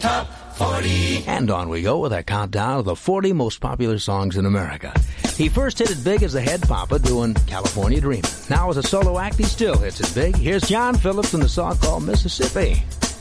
Top 40. And on we go with our countdown of the 40 most popular songs in America. He first hit it big as the Head Papa doing California Dreamin'. Now as a solo act, he still hits it big. Here's John Phillips and the song called Mississippi.